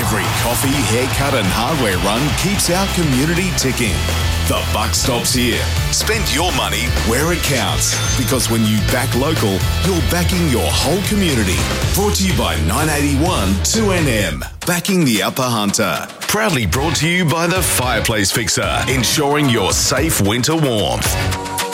Every coffee, haircut and hardware run keeps our community ticking. The buck stops here. Spend your money where it counts, because when you back local, you're backing your whole community. Brought to you by 981 2NM, backing the Upper Hunter. Proudly brought to you by the Fireplace Fixer, ensuring your safe winter warmth.